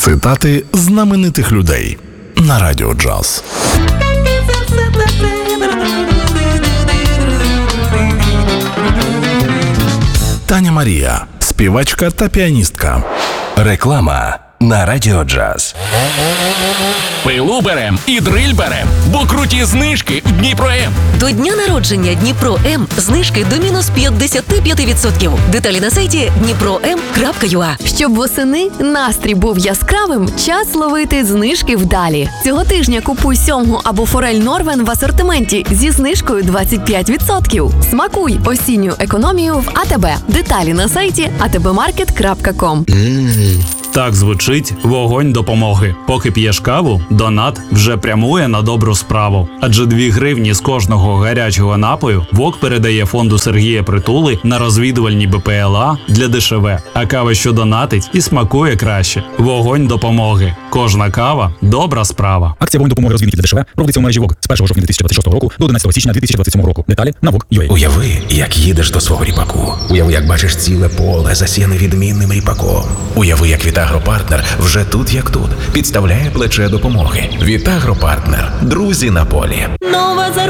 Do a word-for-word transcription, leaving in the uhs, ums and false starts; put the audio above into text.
Цитати знаменитих людей на Радіо Джаз. Таня Марія, співачка та піаністка. Реклама на Радіо Джаз. Пилу берем і дриль берем, бо круті знижки в Дніпро-М. До дня народження Дніпро-М знижки до мінус п'ятдесят п'ять відсотків. Деталі на сайті дніпро ем крапка ю а. Щоб восени настрій був яскравим, час ловити знижки вдалі. Цього тижня купуй сьомгу або форель Норвен в асортименті зі знижкою двадцять п'ять відсотків. Смакуй осінню економію в АТБ. Деталі на сайті а те бе маркет крапка ком. Так звучить вогонь допомоги. Поки п'єш каву, донат вже прямує на добру справу. Адже дві гривні з кожного гарячого напою ВОК передає фонду Сергія Притули на розвідувальні бе пе el а для де еш ве. А кава, що донатить, і смакує краще. Вогонь допомоги. Кожна кава – добра справа. Акція «Вогонь допомоги розвідників для де еш ве» проводиться у мережі ВОК з першого жовтня дві тисячі двадцять шостого року до одинадцятого січня дві тисячі двадцять сьомого року. Деталі на вок крапка ю а. Уяви, як їдеш до свого ріпаку. Уяви, як бачиш ціле поле, засіяне відмінним ріпаком. Уяви, як Вітагропартнер вже тут як тут підставляє плече допомоги. Вітагропартнер. Друзі на полі. Нова зарплата.